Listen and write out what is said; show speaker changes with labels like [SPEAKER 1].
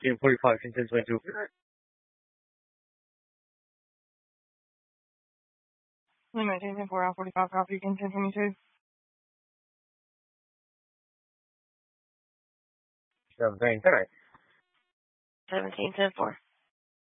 [SPEAKER 1] June 45, 1022.
[SPEAKER 2] 19-4 out 45 copy, 1022.
[SPEAKER 1] 17, 10.
[SPEAKER 2] 17-4.